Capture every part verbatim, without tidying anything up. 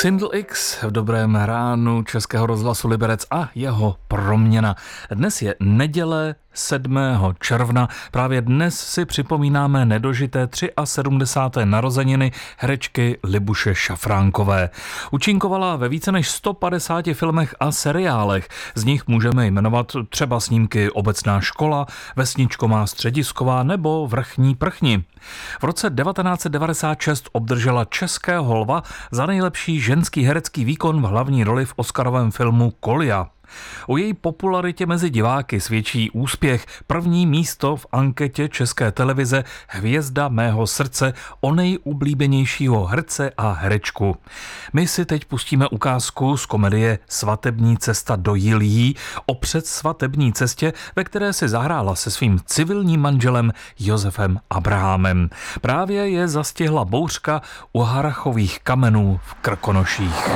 Xindl X v dobrém ránu Českého rozhlasu Liberec a jeho proměna. Dnes je neděle sedmého června. Právě dnes si připomínáme nedožité sedmdesáté třetí narozeniny herečky Libuše Šafránkové. Účinkovala ve více než sto padesáti filmech a seriálech. Z nich můžeme jmenovat třeba snímky Obecná škola, Vesničková středisková nebo Vrchní prchni. V roce devatenáct set devadesát šest obdržela Českého lva za nejlepší ženský herecký výkon v hlavní roli v oscarovém filmu Kolia. O její popularitě mezi diváky svědčí úspěch první místo v anketě České televize Hvězda mého srdce o nejoblíbenějšího herce a herečku. My si teď pustíme ukázku z komedie Svatební cesta do Jiljí o předsvatební cestě, ve které si zahrála se svým civilním manželem Josefem Abrahamem. Právě je zastihla bouřka u Harrachových kamenů v Krkonoších.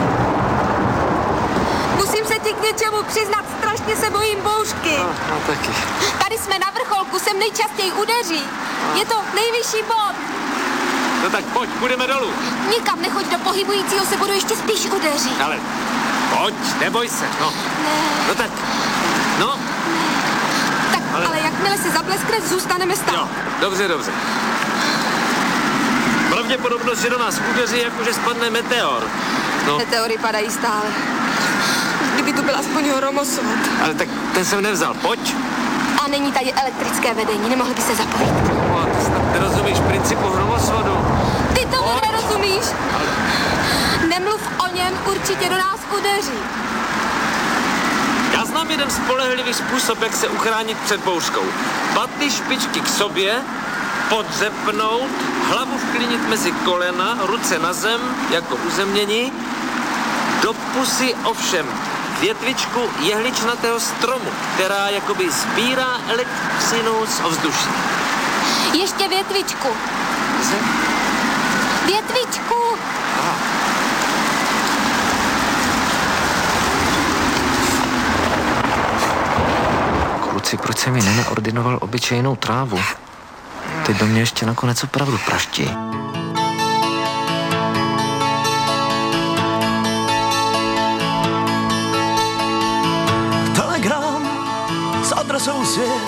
K něčemu přiznat, strašně se bojím bouřky. No, no taky. Tady jsme na vrcholku, sem nejčastěji udeří. No. Je to nejvyšší bod. No tak pojď, půjdeme dolů. Nikam nechoď, do pohybujícího se budu ještě spíš udeří. Ale pojď, neboj se, no. Ne. No tak, no. Tak, ale, Ale- ale jakmile se zableskne, zůstaneme stát. Jo, dobře, dobře. Pravděpodobnost, že do nás udeří, jakože spadne meteor. No, Meteory padají stále. Kdyby tu byl aspoň hromosvod. ale tak ten jsem nevzal, pojď. A není tady elektrické vedení, nemohli by se zapojit. No, ty snad nerozumíš principu hromosvodu. Ty tomu nerozumíš? Nemluv o něm, určitě do nás udeří. Já znám jeden spolehlivý způsob, jak se uchránit před bouřkou. Paty špičky k sobě, podřepnout, hlavu vklinit mezi kolena, ruce na zem, jako uzemnění, do pusy ovšem větvičku jehličnatého stromu, která jakoby sbírá elektřinu z ovzduší. Ještě větvičku. Ze? Větvičku. Aha. Kluci, proč se mi nenaordinoval obyčejnou trávu? Teď do mě ještě nakonec opravdu praští. Telegram s adresou svět.